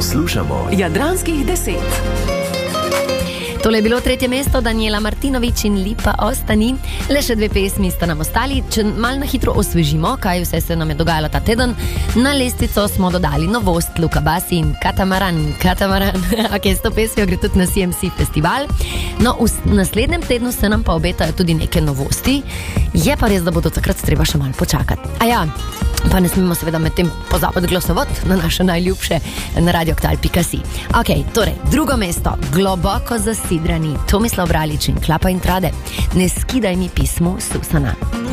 Poslušamo Jadranskih 10. Tole je bilo 3. mesto, Daniela Martinović in Lipa ostani. Le še 2 pesmi sta nam ostali. Če mal na hitro osvežimo, kaj vse se nam je dogajalo ta teden, na lestvico smo dodali novost Luka Basi in Katamaran. Ok, s to pesmijo gre tudi na CMC festival. No, v naslednjem tednu se nam pa obetajo tudi neke novosti. Je pa res, da bodo takrat treba še malo počakati. A ja, pa ne smemo seveda med tem pozabiti glasovati na naše najljubše na radioaktal.si. Ok, torej, 2. mesto, globoko zasidrani Tomislav Bralič in Klapa in Trade. Ne skidaj mi pismu Susana.